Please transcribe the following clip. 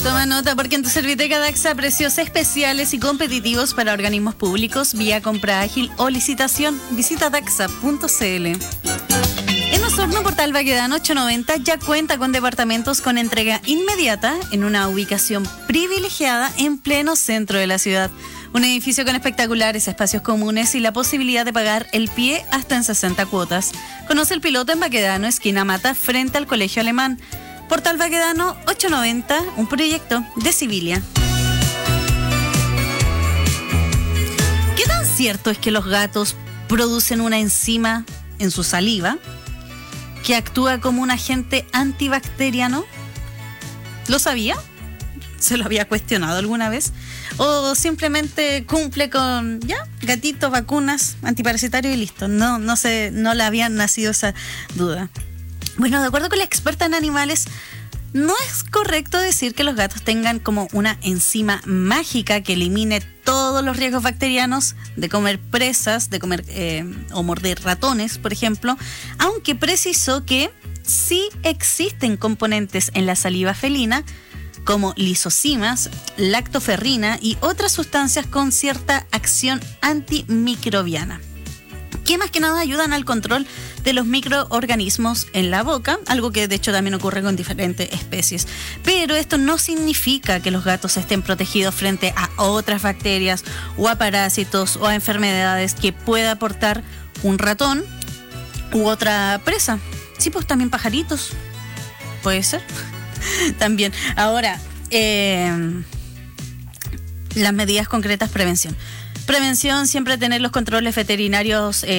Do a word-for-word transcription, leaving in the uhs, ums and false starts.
Toma nota porque en tu Serviteca Daxa precios especiales y competitivos para organismos públicos vía compra ágil o licitación. Visita daxa punto cl. En Osorno, Portal Baquedano ochocientos noventa ya cuenta con departamentos con entrega inmediata en una ubicación privilegiada en pleno centro de la ciudad. Un edificio con espectaculares espacios comunes y la posibilidad de pagar el pie hasta en sesenta cuotas. Conoce el piloto en Baquedano, esquina Mata, frente al Colegio Alemán. Portal Baquedano ochocientos noventa, un proyecto de Civilia. ¿Qué tan cierto es que los gatos producen una enzima en su saliva que actúa como un agente antibacteriano? ¿Lo sabía? ¿Se lo había cuestionado alguna vez? ¿O simplemente cumple con, ya, gatitos, vacunas, antiparasitarios y listo? No, no sé, no le había nacido esa duda. Bueno, de acuerdo con la experta en animales, no es correcto decir que los gatos tengan como una enzima mágica que elimine todos los riesgos bacterianos de comer presas, de comer eh, o morder ratones, por ejemplo, aunque precisó que sí existen componentes en la saliva felina como lisocimas, lactoferrina y otras sustancias con cierta acción antimicrobiana, que más que nada ayudan al control de los microorganismos en la boca, algo que de hecho también ocurre con diferentes especies. Pero esto no significa que los gatos estén protegidos frente a otras bacterias o a parásitos o a enfermedades que pueda aportar un ratón u otra presa. Sí, pues también pajaritos. Puede ser. También. Ahora, eh, las medidas concretas, prevención. Prevención, siempre tener los controles veterinarios eh,